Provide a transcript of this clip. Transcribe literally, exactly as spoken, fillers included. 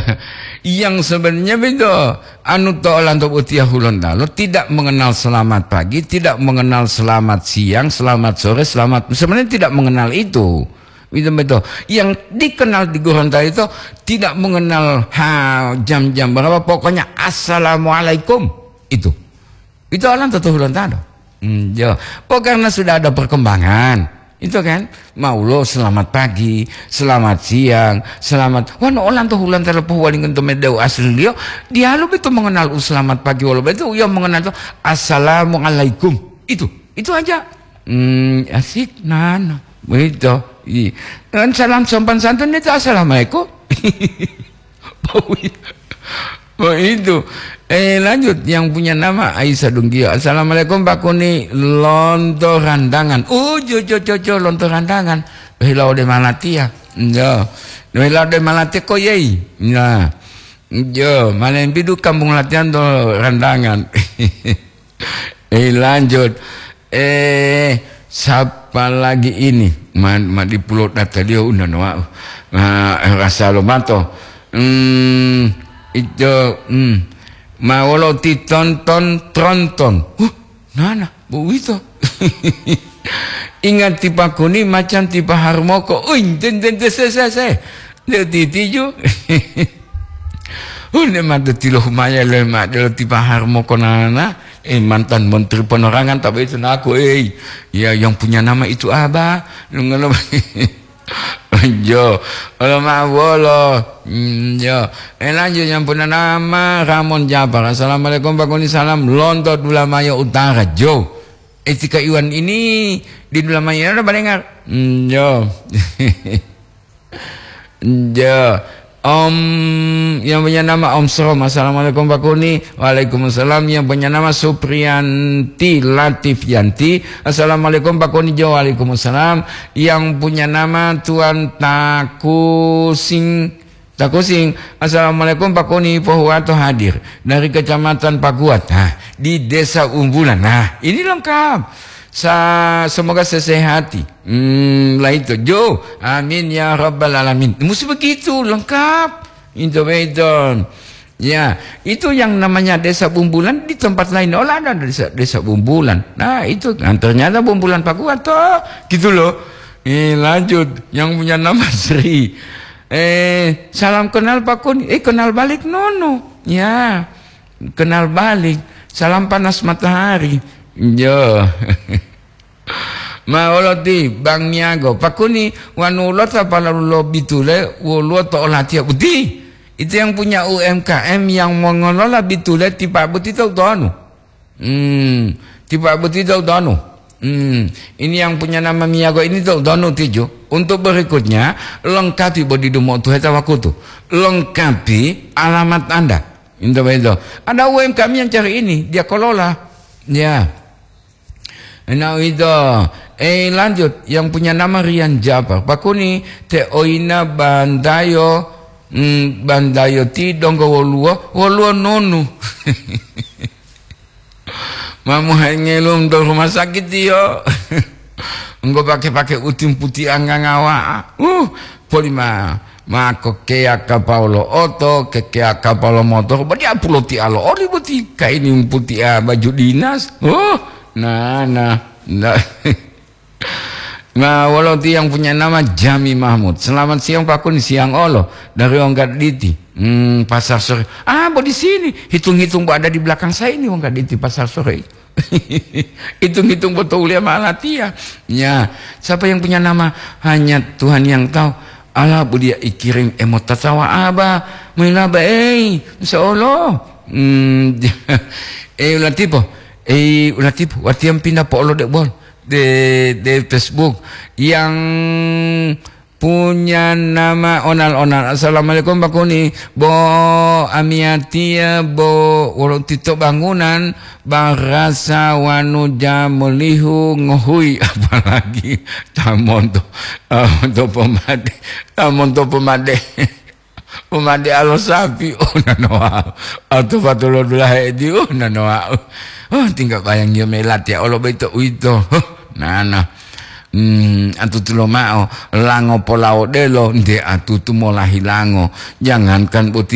yang sebenarnya begitu anu to'lan to utiah hulun talo tidak mengenal selamat pagi, tidak mengenal selamat siang, selamat sore, selamat sebenarnya tidak mengenal itu. Itu betul. Yang dikenal di Gorontalo itu tidak mengenal ha jam-jam berapa, pokoknya assalamualaikum itu. Itu alam tuh Gorontalo. Hmm, ya. Pokoknya sudah ada perkembangan. Itu kan maulo selamat pagi, selamat siang, selamat. Wah, no orang tuh hulan telepon waling untuk medau asli dia. Dia lu betul mengenal selamat pagi walau betul yang mengenal tuh assalamualaikum. Itu, itu aja. Hmm, asik nana. Begitu. Dan salam sopan santun itu assalamualaikum. Oh itu. Eh lanjut yang punya nama Aisyah Dungkio. Assalamualaikum Pak Kuni, lontor randangan. Oh jo jo jo jo lontor randangan. Behilau de Malatia. Ya. Behilau de Malatia koyei. Ya. Jo, malam bidu kampung latihan do randangan. Eh lanjut. Eh siapa lagi ini? Ma, ma di pulau data dia udah noa. Ma rasa lomato. Hmm itu hmm mawalo titonton tronton. Huh, nana, bu itu. Ingat tipe kuni macam tipe harmoko. Uin, den den den se se se. Dia titiju. Oh, ne mata tilo maya le mak dia tipe harmoko nana. Eh mantan menteri penerangan tapi itu aku eh ya yang punya nama itu apa? Nunggu Jo, kalau mawolo, jo, eh lanjut yang punya nama Ramon Jabar. Assalamualaikum Pak Kuni, salam Lontot Dulamaya Utara. Jo, etika Iwan ini di Dulamaya ada dengar? Jo, jo. Om yang punya nama Om Srom. Assalamualaikum Pak Kuni. Waalaikumsalam. Yang punya nama Supriyanti Latifyanti. Assalamualaikum Pak Kuni. Waalaikumsalam. Yang punya nama Tuan Takusing Takusing. Assalamualaikum Pak Kuni. Pohuwato hadir dari Kecamatan Pakuat. Nah, di Desa Umbulan. Nah, ini lengkap. Sa semoga sesehati. Hmm, lah itu. Jo, amin ya rabbal alamin. Mesti begitu lengkap. Itu betul. Ya, itu yang namanya Desa Bumbulan di tempat lain. Oh, ada desa, desa Bumbulan. Nah, itu kan ternyata Bumbulan Pakuat toh. Gitu loh. Eh, lanjut. Yang punya nama Sri. Eh, salam kenal Pak Kuni. Eh, kenal balik Nono. Ya. Kenal balik. Salam panas matahari. Jo. Maoloti Bang Miago Pak Kuni wanulot apa lalu bitule wuluot olatia budi itu yang punya U M K M yang mengelola bitule tipe buti tahu tonu hmm tipe buti tahu tonu hmm ini yang punya nama Miago ini tahu tonu tijo. Untuk berikutnya lengkapi bodi dumo tuh eta wakutu lengkapi alamat Anda itu itu ada U M K M yang cari ini dia kelola ya. Nah itu, eh lanjut yang punya nama Rian Jabar. Pak Kuni te oina bandayo, mm, bandayo ti donggo woluo, woluo nonu. Mamu hengelum do rumah sakit yo. Engko pakai-pakai utim putih anggang awa. Uh, polima. Mako kea Paulo oto, kea Paulo motor. Badi apulo ti alo. Ori putih kaini putih baju dinas. Oh. Nah, nah, nah. Nah, walau yang punya nama Jami Mahmud. Selamat siang Pak Kuni, siang olo dari Ongkat Diti. Hmm, pasar sore. Ah, di sini. Hitung-hitung ada di belakang saya ini Ongkat Diti pasar sore. Hitung-hitung betul ya Malatia. Ya, siapa yang punya nama hanya Tuhan yang tahu. Allah budia ikirim emot tawa aba, melaba eh, insyaallah. Hmm, eh ulah tipu. Eh, ulah tipu. Waktu yang pindah po lo dek bol de de Facebook yang punya nama onal-onal. Assalamualaikum Pak Kuni. Bo amiatia bo urut tito bangunan barasa wanu jamulihu ngohui apalagi tamonto tamonto pemade tamonto pemade pemade alo sapi oh nanoa atau patulo dula hedi oh nanoa oh tinggal bayang dia melat ya Allah beto itu nana Hmm, atu tulo mao lango polao delo nde atu tu molahi lango jangankan